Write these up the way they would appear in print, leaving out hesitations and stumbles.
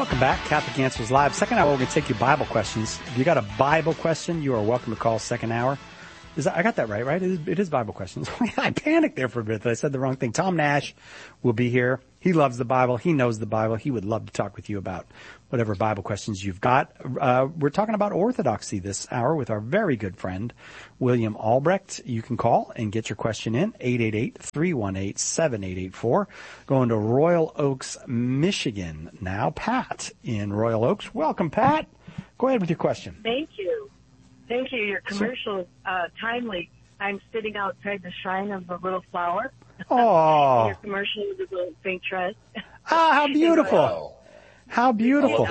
Welcome back. Catholic Answers Live. Second hour, we're going to take your Bible questions. If you got a Bible question, you are welcome to call second hour. I got that right? It is Bible questions. I panicked there for a bit. I said the wrong thing. Tom Nash will be here. He loves the Bible. He knows the Bible. He would love to talk with you about whatever Bible questions you've got. We're talking about orthodoxy this hour with our very good friend, William Albrecht. You can call and get your question in, 888-318-7884. Going to Royal Oaks, Michigan. Now, Pat in Royal Oaks. Welcome, Pat. Go ahead with your question. Thank you. Thank you. Your commercial is timely. I'm sitting outside the shrine of the Little Flower. Oh. Your commercial is a little St. Therese. Ah, how beautiful. How beautiful.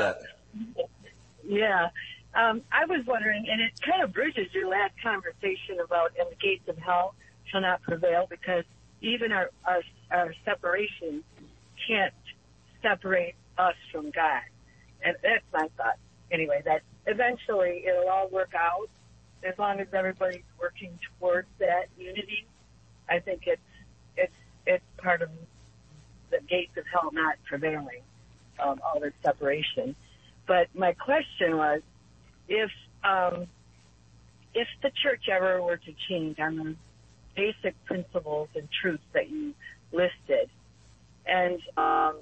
Yeah. I was wondering, and it kind of bridges your last conversation about and the gates of hell shall not prevail, because even our separation can't separate us from God. And that's my thought. Anyway, that eventually it'll all work out as long as everybody's working towards that unity. I think it's part of the gates of hell not prevailing, all this separation. But my question was, if the church ever were to change on the basic principles and truths that you listed, and I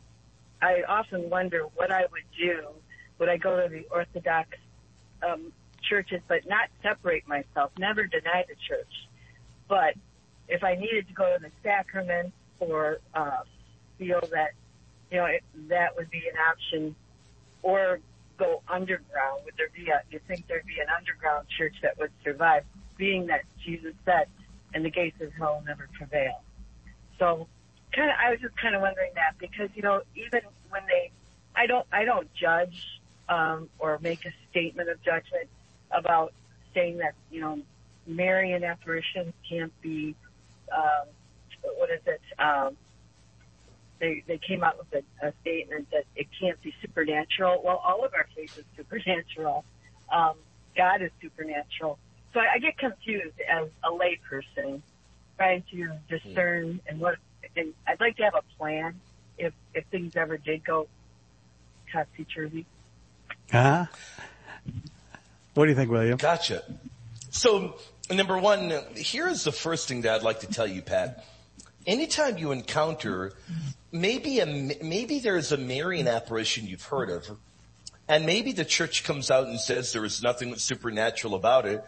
often wonder what I would do. Would I go to the Orthodox churches, but not separate myself, never deny the church? But if I needed to go to the sacraments or feel that, that would be an option, or go underground, you think there'd be an underground church that would survive, being that Jesus said, and the gates of hell will never prevail? So I was just kind of wondering that, because, even when I don't judge or make a statement of judgment about saying that, Marian apparitions can't be, they came out with a statement that it can't be supernatural. Well, all of our faith is supernatural. God is supernatural. So I get confused as a layperson trying to discern and I'd like to have a plan if things ever did go topsy-turvy. What do you think, William? Gotcha. So, number one, here's the first thing that I'd like to tell you, Pat. Anytime you encounter, maybe there's a Marian apparition you've heard of, and maybe the church comes out and says there is nothing supernatural about it,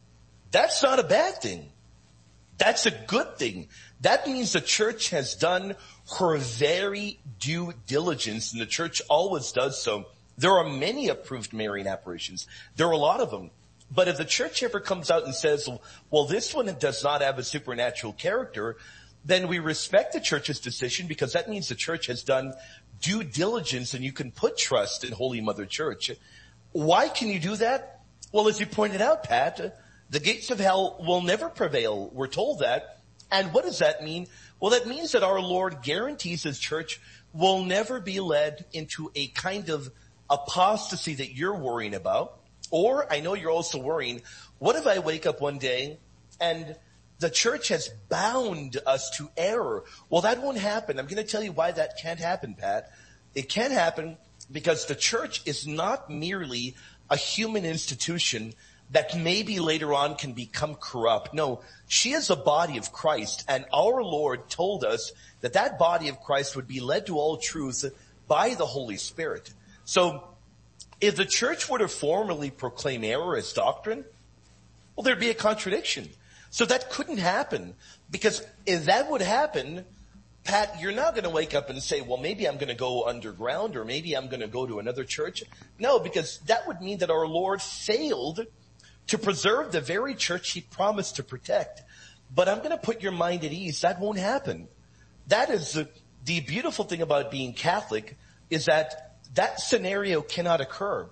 that's not a bad thing. That's a good thing. That means the church has done her very due diligence, and the church always does so. There are many approved Marian apparitions. There are a lot of them. But if the church ever comes out and says, well, this one does not have a supernatural character, then we respect the church's decision, because that means the church has done due diligence, and you can put trust in Holy Mother Church. Why can you do that? Well, as you pointed out, Pat, the gates of hell will never prevail. We're told that. And what does that mean? Well, that means that our Lord guarantees His church will never be led into a kind of apostasy that you're worrying about. Or, I know you're also worrying, what if I wake up one day and the church has bound us to error? Well, that won't happen. I'm going to tell you why that can't happen, Pat. It can't happen because the church is not merely a human institution that maybe later on can become corrupt. No, she is a body of Christ, and our Lord told us that that body of Christ would be led to all truth by the Holy Spirit. So, if the church were to formally proclaim error as doctrine, well, there'd be a contradiction. So that couldn't happen, because if that would happen, Pat, you're not going to wake up and say, well, maybe I'm going to go underground, or maybe I'm going to go to another church. No, because that would mean that our Lord failed to preserve the very church He promised to protect. But I'm going to put your mind at ease. That won't happen. That is the beautiful thing about being Catholic, is that scenario cannot occur.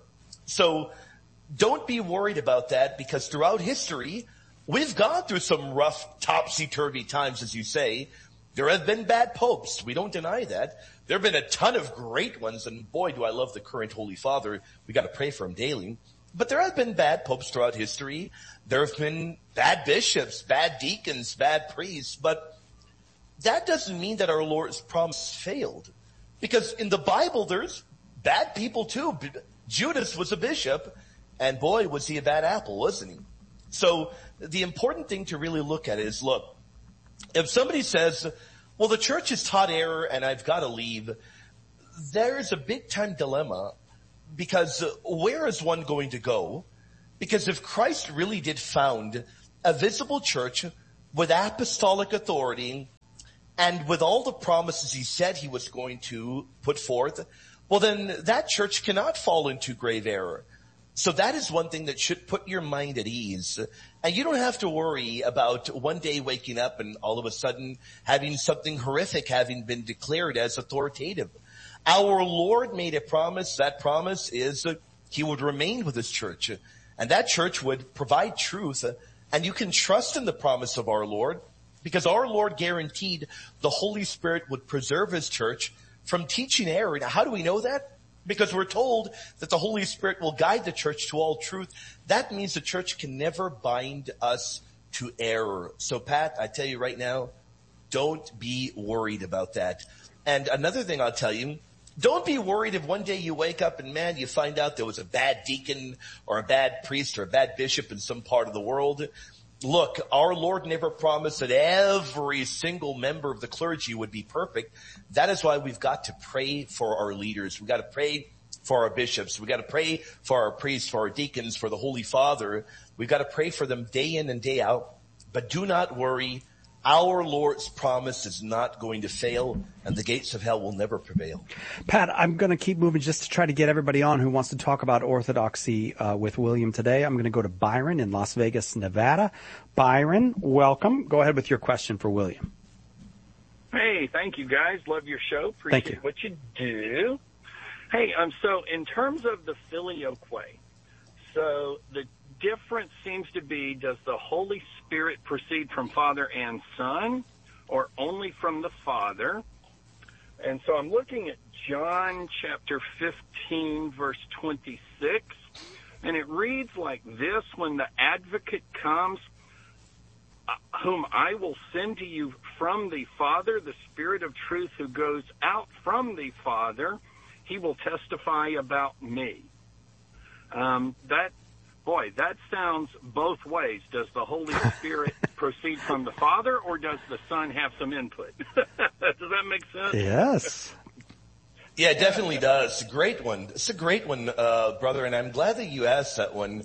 So don't be worried about that, because throughout history, we've gone through some rough, topsy-turvy times, as you say. There have been bad popes. We don't deny that. There have been a ton of great ones, and boy, do I love the current Holy Father. We got to pray for him daily. But there have been bad popes throughout history. There have been bad bishops, bad deacons, bad priests. But that doesn't mean that our Lord's promise failed. Because in the Bible, there's bad people too. Judas was a bishop, and boy, was he a bad apple, wasn't he? So the important thing to really look at is, look, if somebody says, well, the church has taught error and I've got to leave, there's a big time dilemma, because where is one going to go? Because if Christ really did found a visible church with apostolic authority and with all the promises he said he was going to put forth, well, then that church cannot fall into grave error. So that is one thing that should put your mind at ease. And you don't have to worry about one day waking up and all of a sudden having something horrific having been declared as authoritative. Our Lord made a promise. That promise is he would remain with his church. And that church would provide truth. And you can trust in the promise of our Lord, because our Lord guaranteed the Holy Spirit would preserve his church from teaching error. Now, how do we know that? Because we're told that the Holy Spirit will guide the church to all truth. That means the church can never bind us to error. So, Pat, I tell you right now, don't be worried about that. And another thing I'll tell you, don't be worried if one day you wake up and, man, you find out there was a bad deacon or a bad priest or a bad bishop in some part of the world. Look, our Lord never promised that every single member of the clergy would be perfect. That is why we've got to pray for our leaders. We've got to pray for our bishops. We've got to pray for our priests, for our deacons, for the Holy Father. We've got to pray for them day in and day out. But do not worry. Our Lord's promise is not going to fail, and the gates of hell will never prevail. Pat, I'm going to keep moving just to try to get everybody on who wants to talk about orthodoxy with William today. I'm going to go to Byron in Las Vegas, Nevada. Byron, welcome. Go ahead with your question for William. Hey, thank you, guys. Love your show. Appreciate what you do. Hey, so in terms of the filioque, so the difference seems to be, does the Holy Spirit proceed from Father and Son, or only from the Father? And so I'm looking at John chapter 15, verse 26, and it reads like this: when the advocate comes, whom I will send to you from the Father, the Spirit of truth who goes out from the Father, he will testify about me. That sounds both ways. Does the Holy Spirit proceed from the Father, or does the Son have some input? Does that make sense? Yes. Yeah, it definitely does. It's a great one. It's a great one, brother, and I'm glad that you asked that one,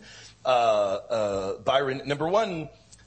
Byron. Number one,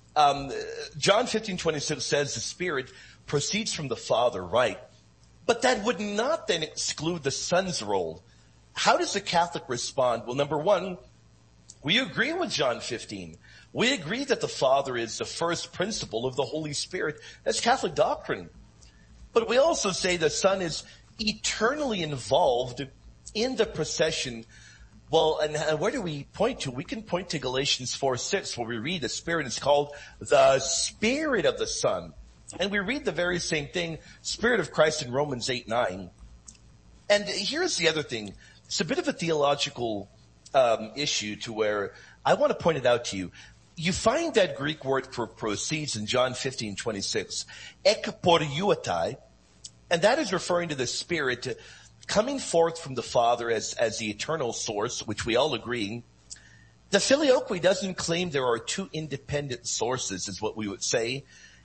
John 15:26 says the Spirit proceeds from the Father, right? But that would not then exclude the Son's role. How does the Catholic respond? Well, number one, we agree with John 15. We agree that the Father is the first principle of the Holy Spirit. That's Catholic doctrine. But we also say the Son is eternally involved in the procession. Well, and where do we point to? We can point to Galatians 4:6, where we read the Spirit is called the Spirit of the Son. And we read the very same thing, Spirit of Christ, in Romans 8:9. And here's the other thing. It's a bit of a theological issue to where I want to point it out to you. You find that Greek word for proceeds in John 15:26, ekporiutai, and that is referring to the Spirit coming forth from the Father as the eternal source, which we all agree. The filioque doesn't claim there are two independent sources, is what we would say.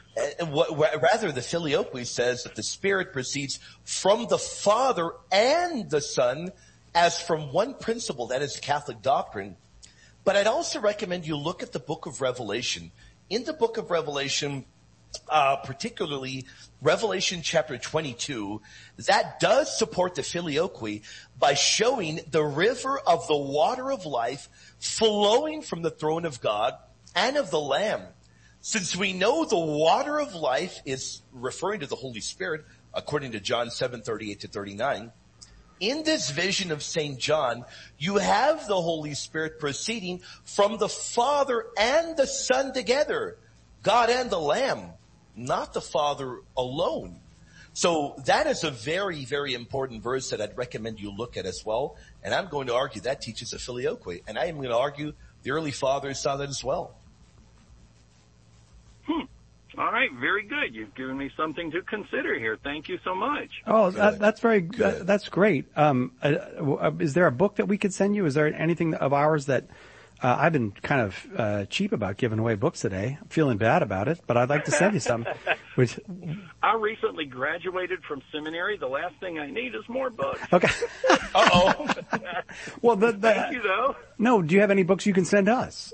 Rather, the filioque says that the Spirit proceeds from the Father and the Son as from one principle. That is Catholic doctrine. But I'd also recommend you look at the book of Revelation. In the book of Revelation, particularly Revelation chapter 22, that does support the filioque by showing the river of the water of life flowing from the throne of God and of the Lamb. Since we know the water of life is referring to the Holy Spirit, according to John 7:38-39, in this vision of St. John, you have the Holy Spirit proceeding from the Father and the Son together, God and the Lamb, not the Father alone. So that is a very, very important verse that I'd recommend you look at as well. And I'm going to argue that teaches a filioque. And I am going to argue the early fathers saw that as well. All right, very good. You've given me something to consider here. Thank you so much. Oh, that's very good. That's great. Is there a book that we could send you? Is there anything of ours that I've been kind of cheap about giving away books today. I'm feeling bad about it, but I'd like to send you some. I recently graduated from seminary. The last thing I need is more books. Okay. Uh-oh. Well, Thank you, though. No, do you have any books you can send us?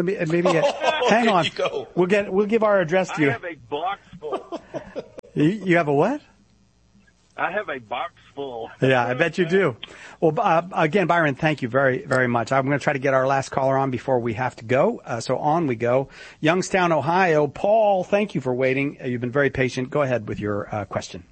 Hang on. You go. We'll give our address to you. I have a box full. You have a what? I have a box full. Yeah, I bet you do. Well, again, Byron, thank you very, very much. I'm going to try to get our last caller on before we have to go. So on we go. Youngstown, Ohio. Paul, thank you for waiting. You've been very patient. Go ahead with your question.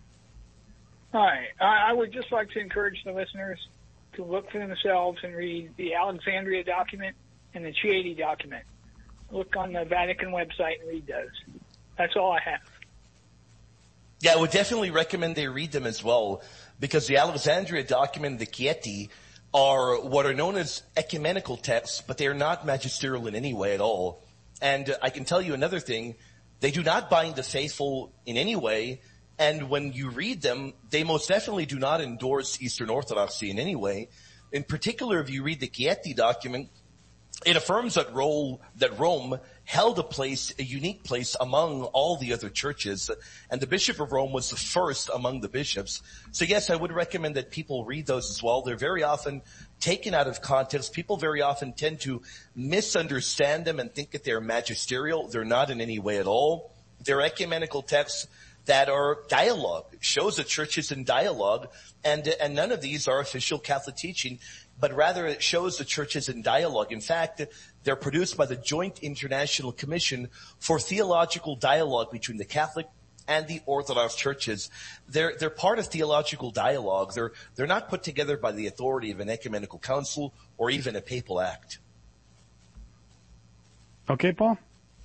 Hi. I would just like to encourage the listeners to look for themselves and read the Alexandria document and the Chieti document. Look on the Vatican website and read those. That's all I have. Yeah, I would definitely recommend they read them as well, because the Alexandria document and the Chieti are what are known as ecumenical texts, but they are not magisterial in any way at all. And I can tell you another thing, they do not bind the faithful in any way, and when you read them, they most definitely do not endorse Eastern Orthodoxy in any way. In particular, if you read the Chieti document, it affirms that Rome held a unique place among all the other churches, and the Bishop of Rome was the first among the bishops. So yes, I would recommend that people read those as well. They're very often taken out of context. People very often tend to misunderstand them and think that they're magisterial. They're not in any way at all. They're ecumenical texts that are dialogue, shows that church is in dialogue, and none of these are official Catholic teaching, but rather it shows the church is in dialogue. In fact, they're produced by the Joint International Commission for Theological Dialogue between the Catholic and the Orthodox churches. They're part of theological dialogue. They're not put together by the authority of an ecumenical council or even a papal act. Okay, Paul?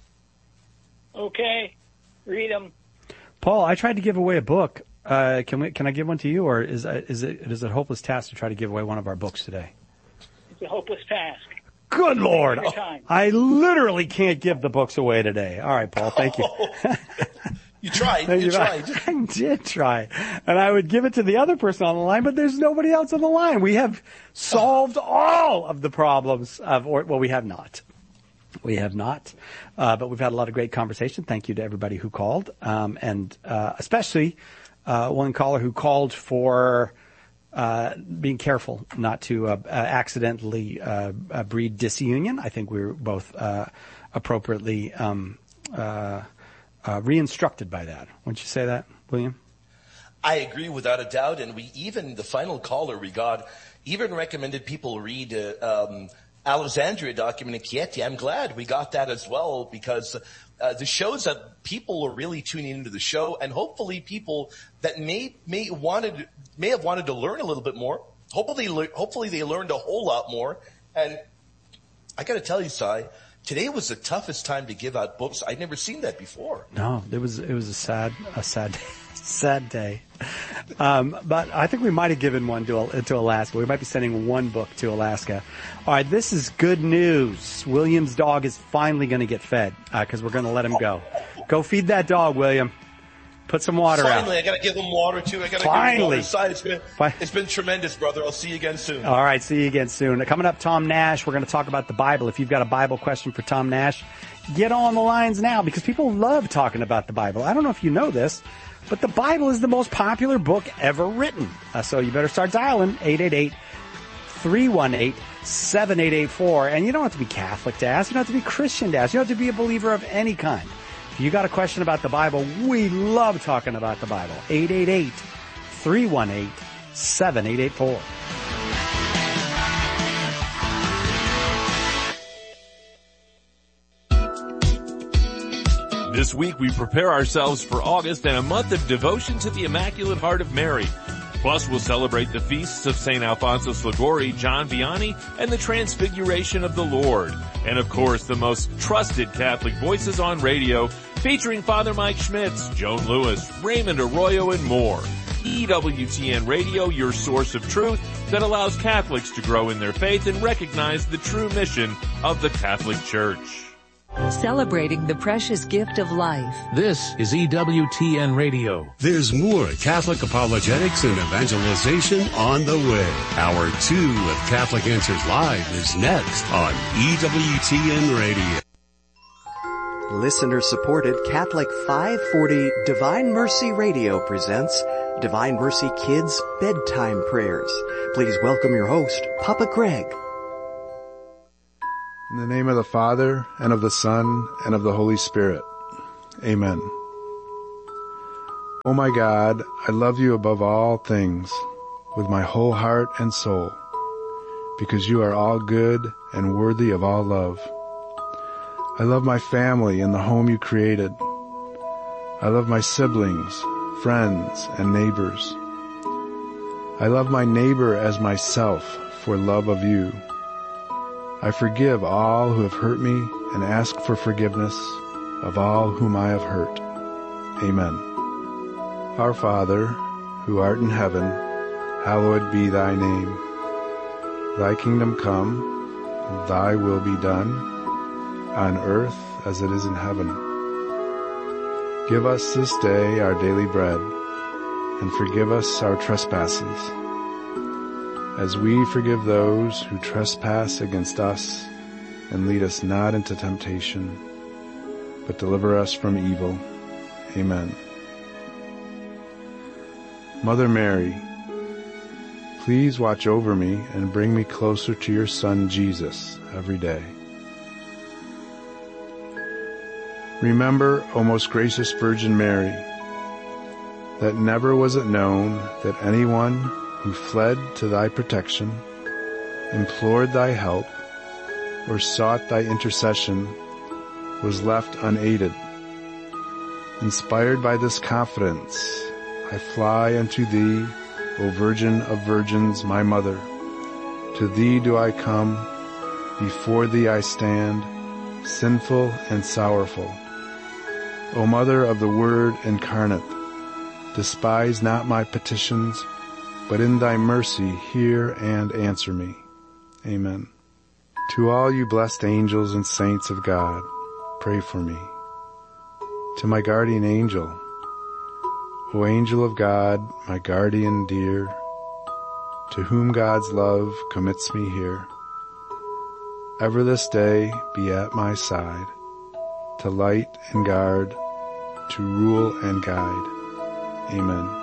Okay. Read them. Paul, I tried to give away a book. Can I give one to you, or is it a hopeless task to try to give away one of our books today? It's a hopeless task. Good Lord. I literally can't give the books away today. All right, Paul, thank you. You tried. You tried. I did try. And I would give it to the other person on the line, but there's nobody else on the line. We have solved all of the problems we have not. We have not. But we've had a lot of great conversation. Thank you to everybody who called. And especially one caller who called for being careful not to accidentally breed disunion. I think we were both appropriately re-instructed by that. Wouldn't you say that, William? I agree without a doubt, and the final caller we got even recommended people read Alexandria document and Chieti. I'm glad we got that as well, because the shows that people are really tuning into the show, and hopefully people that may have wanted to learn a little bit more. Hopefully they learned a whole lot more. And I got to tell you, Si, today was the toughest time to give out books. I'd never seen that before. No, it was a sad day. But I think we might have given one to Alaska. We might be sending one book to Alaska. All right, this is good news. William's dog is finally going to get fed because we're going to let him go. Go feed that dog, William. Put some water out. Finally, I got to give him water too. I got to give him water. It's been tremendous, brother. I'll see you again soon. All right, see you again soon. Coming up, Tom Nash. We're going to talk about the Bible. If you've got a Bible question for Tom Nash, get on the lines now, because people love talking about the Bible. I don't know if you know this, but the Bible is the most popular book ever written. So you better start dialing 888-318-7884. And you don't have to be Catholic to ask. You don't have to be Christian to ask. You don't have to be a believer of any kind. If you got a question about the Bible, we love talking about the Bible. 888-318-7884. This week we prepare ourselves for August and a month of devotion to the Immaculate Heart of Mary. Plus we'll celebrate the feasts of St. Alphonsus Liguori, John Vianney, and the Transfiguration of the Lord. And of course, the most trusted Catholic voices on radio, featuring Father Mike Schmitz, Joan Lewis, Raymond Arroyo, and more. EWTN Radio, your source of truth that allows Catholics to grow in their faith and recognize the true mission of the Catholic Church. Celebrating the precious gift of life. This is EWTN Radio. There's more Catholic apologetics and evangelization on the way. Hour 2 of Catholic Answers Live is next on EWTN Radio. Listener-supported Catholic 540 Divine Mercy Radio presents Divine Mercy Kids Bedtime Prayers. Please welcome your host, Papa Greg. In the name of the Father, and of the Son, and of the Holy Spirit. Amen. O my God, I love you above all things, with my whole heart and soul, because you are all good and worthy of all love. I love my family and the home you created. I love my siblings, friends, and neighbors. I love my neighbor as myself for love of you. I forgive all who have hurt me and ask for forgiveness of all whom I have hurt. Amen. Our Father, who art in heaven, hallowed be thy name. Thy kingdom come, thy will be done, on earth as it is in heaven. Give us this day our daily bread, and forgive us our trespasses, as we forgive those who trespass against us, and lead us not into temptation, but deliver us from evil. Amen. Mother Mary, please watch over me and bring me closer to your Son Jesus every day. Remember, O most gracious Virgin Mary, that never was it known that anyone who fled to thy protection, implored thy help, or sought thy intercession, was left unaided. Inspired by this confidence, I fly unto thee, O Virgin of Virgins, my Mother. To thee do I come, before thee I stand, sinful and sorrowful. O Mother of the Word incarnate, despise not my petitions, but in thy mercy hear and answer me. Amen. To all you blessed angels and saints of God, pray for me. To my guardian angel, O angel of God, my guardian dear, to whom God's love commits me here, ever this day be at my side, to light and guard, to rule and guide. Amen.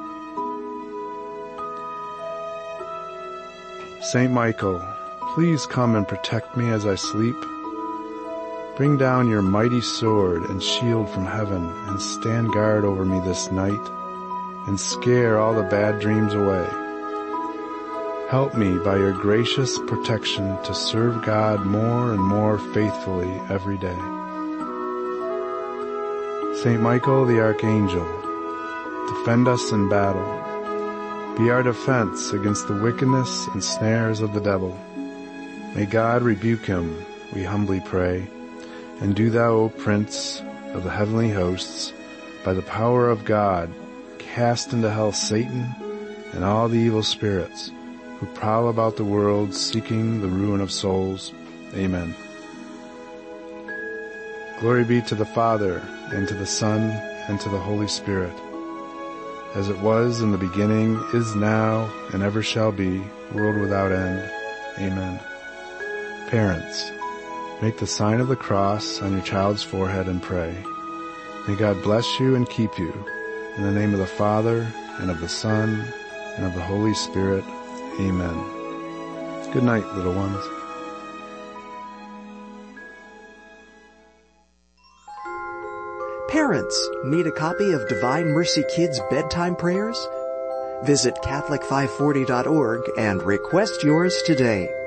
Saint Michael, please come and protect me as I sleep. Bring down your mighty sword and shield from heaven and stand guard over me this night and scare all the bad dreams away. Help me by your gracious protection to serve God more and more faithfully every day. Saint Michael the Archangel, defend us in battle. Be our defense against the wickedness and snares of the devil. May God rebuke him, we humbly pray. And do thou, O Prince of the heavenly hosts, by the power of God, cast into hell Satan and all the evil spirits who prowl about the world seeking the ruin of souls. Amen. Glory be to the Father, and to the Son, and to the Holy Spirit, as it was in the beginning, is now, and ever shall be, world without end. Amen. Parents, make the sign of the cross on your child's forehead and pray. May God bless you and keep you. In the name of the Father, and of the Son, and of the Holy Spirit. Amen. Good night, little ones. Parents, need a copy of Divine Mercy Kids Bedtime Prayers? Visit Catholic540.org and request yours today.